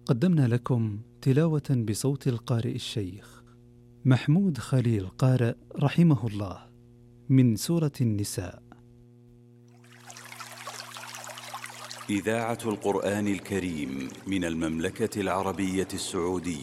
قدمنا لكم تلاوة بصوت القارئ الشيخ محمود خليل قارئ رحمه الله من سورة النساء. إذاعة القرآن الكريم من المملكة العربية السعودية.